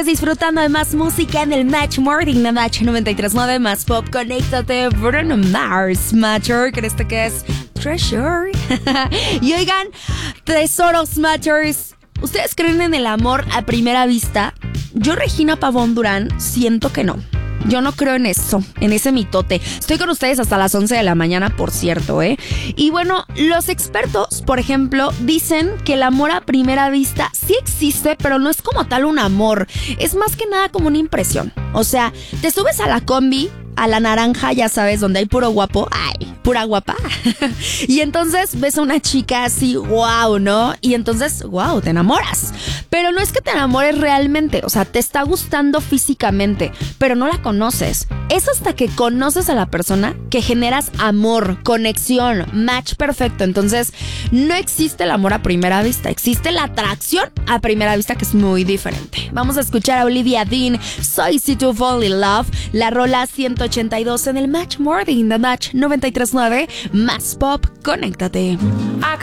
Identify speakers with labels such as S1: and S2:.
S1: Disfrutando de más música en el Match Morning de Match 93.9 Más Pop. Conéctate, Bruno Mars, Matcher, ¿crees que es Treasure? Y oigan, tesoros Matchers, ¿ustedes creen en el amor a primera vista? Yo, Regina Pavón Durán, siento que no. Yo no creo en eso, en ese mitote. Estoy con ustedes hasta las 11 de la mañana, por cierto, ¿eh? Y bueno, los expertos, por ejemplo, dicen que el amor a primera vista sí existe, pero no es como tal un amor. Es más que nada como una impresión. O sea, te subes a la combi, a la naranja, ya sabes, donde hay puro guapo. ¡Ay! Pura guapa. Y entonces ves a una chica así, wow, ¿no? Y entonces, wow, te enamoras. Pero no es que te enamores realmente, o sea, te está gustando físicamente, pero no la conoces. Es hasta que conoces a la persona que generas amor, conexión, match perfecto. Entonces, no existe el amor a primera vista, existe la atracción a primera vista, que es muy diferente. Vamos a escuchar a Olivia Dean, So Easy to Fall in Love, la rola 182 en el Match Morning de Match 93.9 Más Pop. Conéctate.